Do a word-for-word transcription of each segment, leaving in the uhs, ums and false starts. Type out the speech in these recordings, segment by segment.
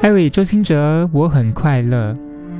艾瑞，周兴哲，我很快乐。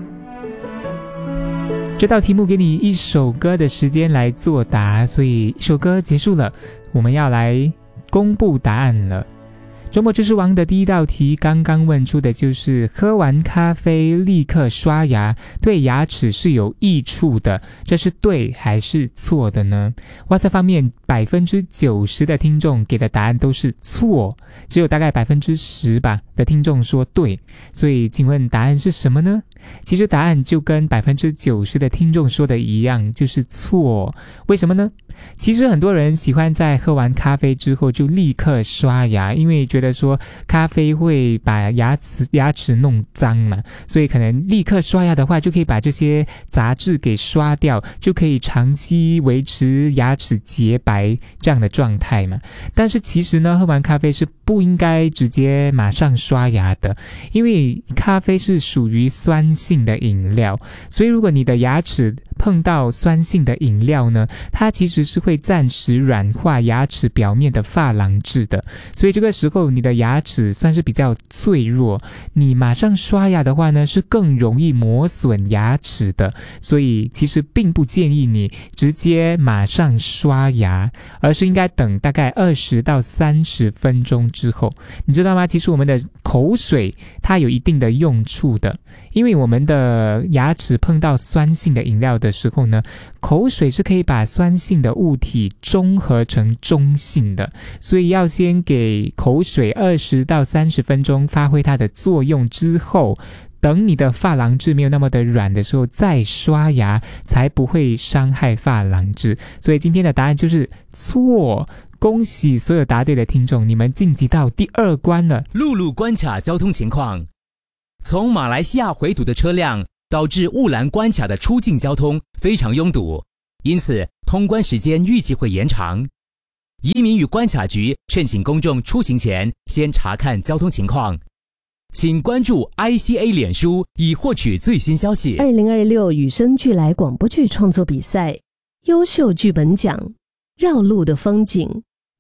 这道题目给你一首歌的时间来作答，所以一首歌结束了，我们要来公布答案了。周末知识王的第一道题刚刚问出的就是喝完咖啡立刻刷牙对牙齿是有益处的，这是对还是错的呢？哇塞方面 百分之九十 的听众给的答案都是错，只有大概 百分之十 吧的听众说对，所以请问答案是什么呢？其实答案就跟 百分之九十 的听众说的一样，就是错。为什么呢？其实很多人喜欢在喝完咖啡之后就立刻刷牙，因为觉得说咖啡会把牙齿牙齿弄脏嘛，所以可能立刻刷牙的话就可以把这些杂质给刷掉，就可以长期维持牙齿洁白这样的状态嘛。但是其实呢，喝完咖啡是不应该直接马上刷牙的，因为咖啡是属于酸性的饮料，所以如果你的牙齿碰到酸性的饮料呢，它其实是会暂时软化牙齿表面的珐琅质的，所以这个时候你的牙齿算是比较脆弱，你马上刷牙的话呢，是更容易磨损牙齿的，所以其实并不建议你直接马上刷牙，而是应该等大概二十到三十分钟之后。你知道吗？其实我们的口水它有一定的用处的，因为我们的牙齿碰到酸性的饮料的时候呢，口水是可以把酸性的物体中和成中性的，所以要先给口水二十到三十分钟发挥它的作用之后，等你的珐琅质没有那么的软的时候再刷牙，才不会伤害珐琅质。所以今天的答案就是错。恭喜所有答对的听众，你们晋级到第二关了。 陆路关卡交通情况：从马来西亚回堵的车辆导致雾兰关卡的出境交通非常拥堵，因此通关时间预计会延长。移民与关卡局劝请公众出行前先查看交通情况。请关注 I C A 脸书以获取最新消息。 二零二六雨声剧来广播剧创作比赛优秀剧本奖，绕路的风景。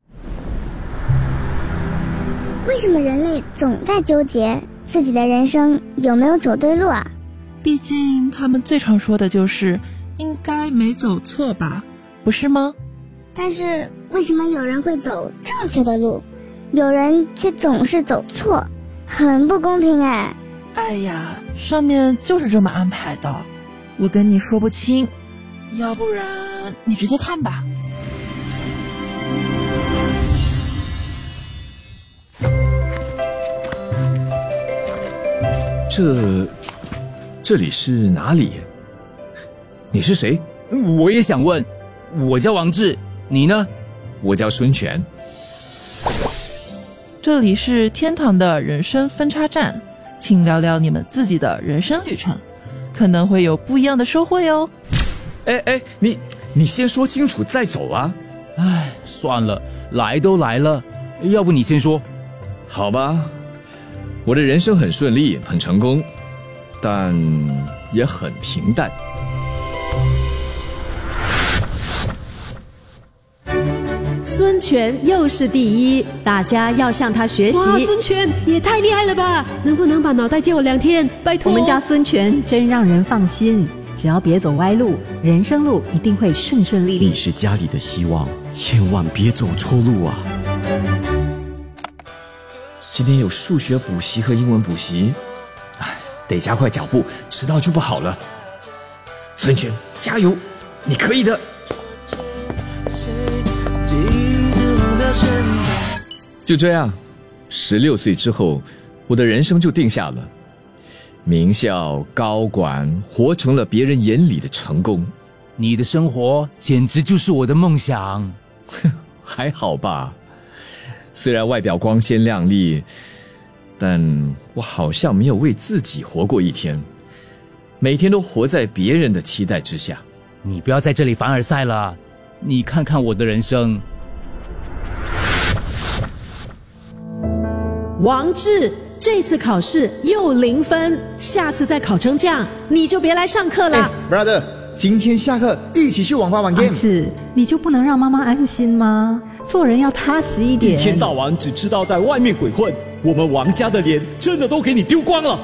为什么人类总在纠结自己的人生有没有走对路啊？ 毕竟他们最常说的就是应该没走错吧，不是吗？ 但是为什么有人会走正确的路，有人却总是走错，很不公平哎。 哎呀，上面就是这么安排的，我跟你说不清，要不然你直接看吧。 这这里是哪里？你是谁？ 我也想问。我叫王志，你呢？ 我叫孙权。 这里是天堂的人生分叉站，请聊聊你们自己的人生旅程，可能会有不一样的收获哟。 哎哎，你你先说清楚再走啊。 唉，算了，来都来了，要不你先说。 好吧，我的人生很顺利，很成功，但也很平淡。 孙权又是第一，大家要向他学习。 哇，孙权也太厉害了吧！能不能把脑袋借我两天？拜托。 我们家孙权真让人放心，只要别走歪路，人生路一定会顺顺利利。 你是家里的希望，千万别走错路啊！今天有数学补习和英文补习，哎，得加快脚步，迟到就不好了。孙权，加油，你可以的！ 就这样，十六岁之后，我的人生就定下了。名校、高管，活成了别人眼里的成功。 你的生活简直就是我的梦想。 还好吧，虽然外表光鲜亮丽，但我好像没有为自己活过一天，每天都活在别人的期待之下。 你不要在这里凡尔赛了，你看看我的人生。 王志，这次考试又零分，下次再考成这样，你就别来上课了。 Hey, brother， 今天下课一起去网吧玩 game。 阿志，你就不能让妈妈安心吗？做人要踏实一点。 一天到晚只知道在外面鬼混， 我们王家的脸真的都给你丢光了。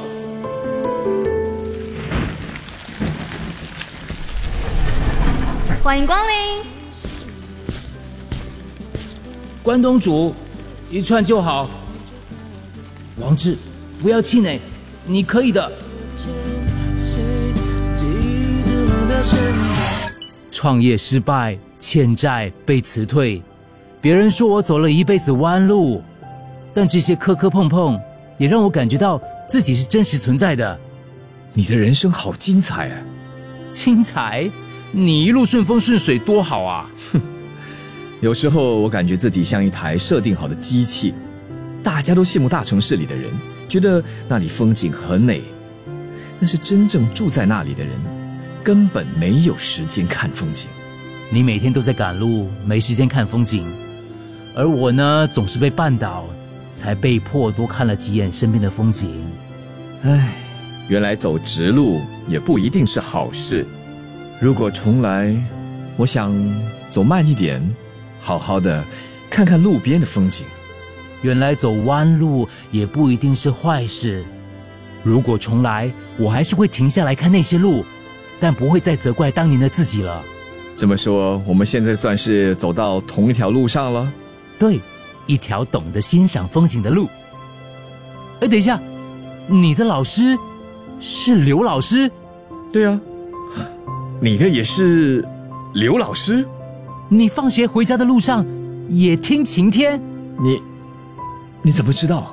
欢迎光临， 关东煮，一串就好。王志，不要气馁，你可以的。创业失败，欠债，被辞退，别人说我走了一辈子弯路，但这些磕磕碰碰也让我感觉到自己是真实存在的。 你的人生好精彩啊！ 精彩？你一路顺风顺水多好啊！ 哼，有时候我感觉自己像一台设定好的机器，大家都羡慕大城市里的人，觉得那里风景很美，但是真正住在那里的人根本没有时间看风景。 你每天都在赶路，没时间看风景，而我呢，总是被绊倒，才被迫多看了几眼身边的风景。 唉，原来走直路也不一定是好事。如果重来，我想走慢一点，好好的看看路边的风景。 原来走弯路也不一定是坏事。如果重来，我还是会停下来看那些路，但不会再责怪当年的自己了。 这么说，我们现在算是走到同一条路上了？ 对，一条懂得欣赏风景的路。哎，等一下，你的老师是刘老师？ 对啊。你的也是刘老师？ 你放学回家的路上也听晴天？ 你你怎么知道？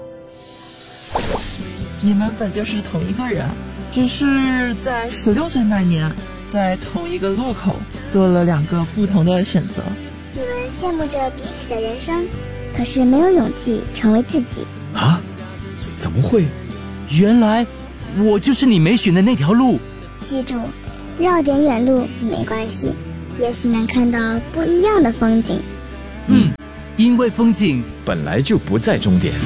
你们本就是同一个人，只是在十六岁那年，在同一个路口做了两个不同的选择。 你们羡慕着彼此的人生，可是没有勇气成为自己。 啊？怎么会？ 原来我就是你没选的那条路。 记住，绕点远路没关系，也许能看到不一样的风景。 嗯，因为风景本来就不在终点。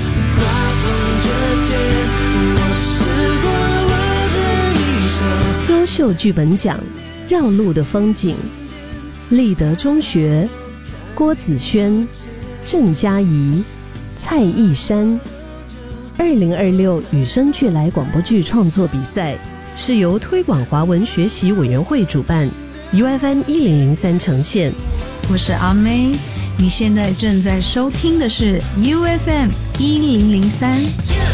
优秀剧本奖，绕路的风景。立德中学，郭子轩、郑嘉怡、蔡义山。二零二六与生俱来广播剧创作比赛是由推广华文学习委员会主办 ，U F M 一零零三呈现。 我是阿妹，你现在正在收听的是 U F M 一零零三。